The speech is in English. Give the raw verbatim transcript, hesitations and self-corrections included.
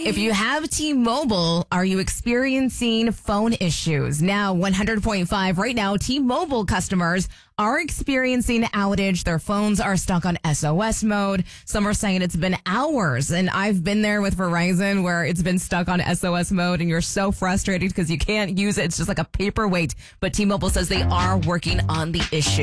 If you have T-Mobile, are you experiencing phone issues? Now, one hundred point five right now, T-Mobile customers are experiencing outage. Their phones are stuck on S O S mode. Some are saying it's been hours, and I've been there with Verizon where it's been stuck on S O S mode, and you're so frustrated because you can't use it. It's just like a paperweight. But T-Mobile says they are working on the issue.